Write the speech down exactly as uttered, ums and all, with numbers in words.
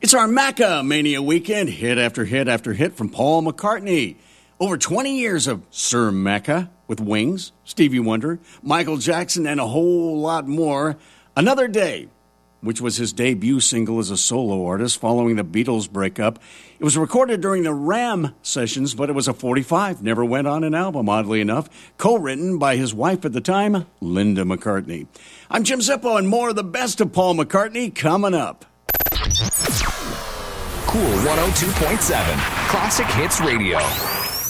It's our Macca Mania weekend, hit after hit after hit from Paul McCartney. Over twenty years of Sir Macca with Wings, Stevie Wonder, Michael Jackson, and a whole lot more. Another Day, which was his debut single as a solo artist following the Beatles breakup. It was recorded during the Ram sessions, but it was a forty-five, never went on an album, oddly enough, co-written by his wife at the time, Linda McCartney. I'm Jim Zippo, and more of the best of Paul McCartney coming up. Cool one oh two point seven, Classic Hits Radio.